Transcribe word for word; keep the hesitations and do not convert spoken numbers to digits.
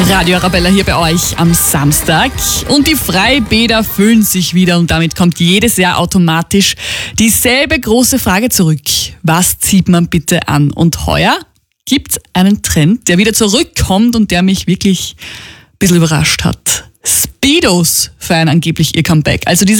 Radio Arabella hier bei euch am Samstag. Und die Freibäder füllen sich wieder und damit kommt jedes Jahr automatisch dieselbe große Frage zurück. Was zieht man bitte an? Und heuer gibt's einen Trend, der wieder zurückkommt und der mich wirklich ein bisschen überrascht hat. Speedos feiern angeblich ihr Comeback. Also diese